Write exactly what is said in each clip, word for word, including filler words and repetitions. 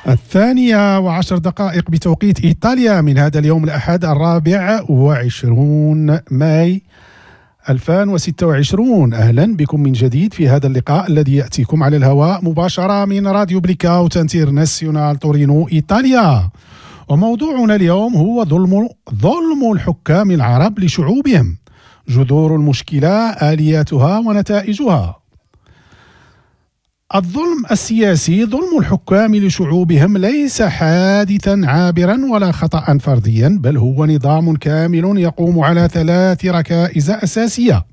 الثانية وعشر دقائق بتوقيت إيطاليا من هذا اليوم الأحد الرابع وعشرون ماي ألفين وستة وعشرين. أهلا بكم من جديد في هذا اللقاء الذي يأتيكم على الهواء مباشرة من راديو بليكاوت انترناسيونال تورينو إيطاليا. وموضوعنا اليوم هو ظلم ظلم الحكام العرب لشعوبهم، جذور المشكلة، آلياتها ونتائجها. الظلم السياسي، ظلم الحكام لشعوبهم ليس حادثا عابرا ولا خطأ فرديا، بل هو نظام كامل يقوم على ثلاث ركائز أساسية: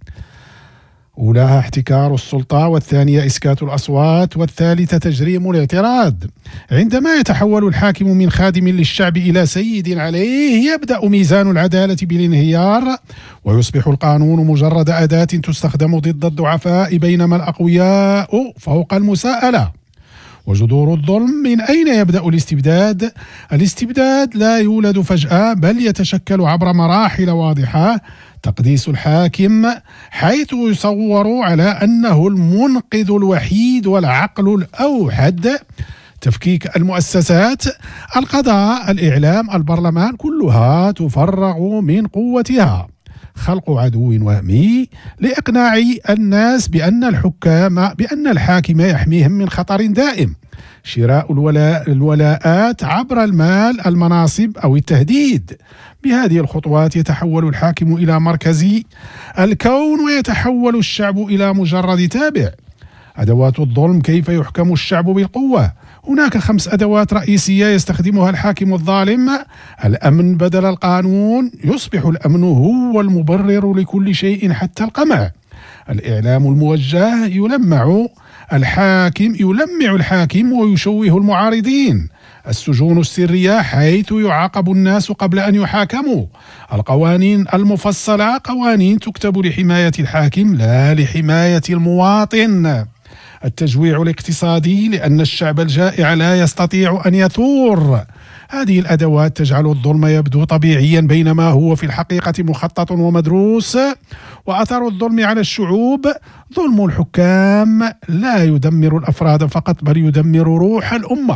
أولاها احتكار السلطة، والثانية إسكات الأصوات، والثالثة تجريم الاعتراض. عندما يتحول الحاكم من خادم للشعب إلى سيد عليه، يبدأ ميزان العدالة بالانهيار، ويصبح القانون مجرد أداة تستخدم ضد الضعفاء، بينما الأقوياء فوق المساءلة. وجذور الظلم، من أين يبدأ الاستبداد؟ الاستبداد لا يولد فجأة، بل يتشكل عبر مراحل واضحة. تقديس الحاكم، حيث يصور على أنه المنقذ الوحيد والعقل الأوحد. تفكيك المؤسسات، القضاء، الإعلام، البرلمان، كلها تفرغ من قوتها. خلق عدو وهمي لإقناع الناس بأن الحكام بأن الحاكم يحميهم من خطر دائم. شراء الولاء الولاءات عبر المال، المناصب أو التهديد. بهذه الخطوات يتحول الحاكم إلى مركز الكون، ويتحول الشعب إلى مجرد تابع. أدوات الظلم، كيف يحكم الشعب بالقوة؟ هناك خمس أدوات رئيسية يستخدمها الحاكم الظالم. الأمن بدل القانون، يصبح الأمن هو المبرر لكل شيء حتى القمع. الإعلام الموجه، يلمع الحاكم يلمع الحاكم ويشوه المعارضين. السجون السرية، حيث يعاقب الناس قبل أن يحاكموا. القوانين المفصلة، قوانين تكتب لحماية الحاكم لا لحماية المواطن. التجويع الاقتصادي، لأن الشعب الجائع لا يستطيع أن يثور. هذه الأدوات تجعل الظلم يبدو طبيعيا، بينما هو في الحقيقة مخطط ومدروس. وأثر الظلم على الشعوب، ظلم الحكام لا يدمر الأفراد فقط، بل يدمر روح الأمة.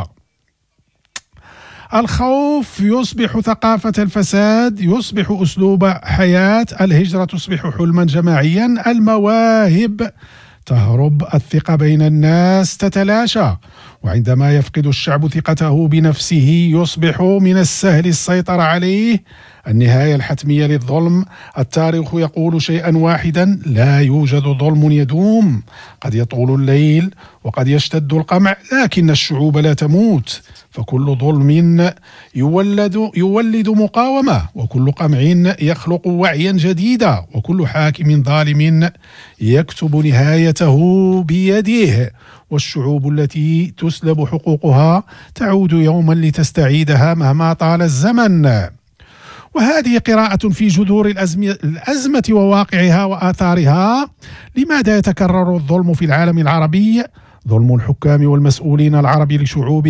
الخوف يصبح ثقافة، الفساد يصبح أسلوب حياة، الهجرة تصبح حلما جماعيا، المواهب تهرب، الثقة بين الناس تتلاشى. وعندما يفقد الشعب ثقته بنفسه، يصبح من السهل السيطرة عليه. النهاية الحتمية للظلم، التاريخ يقول شيئا واحدا: لا يوجد ظلم يدوم. قد يطول الليل وقد يشتد القمع، لكن الشعوب لا تموت. فكل ظلم يولد يولد مقاومة، وكل قمع يخلق وعيا جديدا، وكل حاكم ظالم يكتب نهايته بيده. والشعوب التي تسلب حقوقها تعود يوما لتستعيدها مهما طال الزمن. وهذه قراءة في جذور الأزمة وواقعها وآثارها. لماذا يتكرر الظلم في العالم العربي؟ ظلم الحكام والمسؤولين العرب لشعوب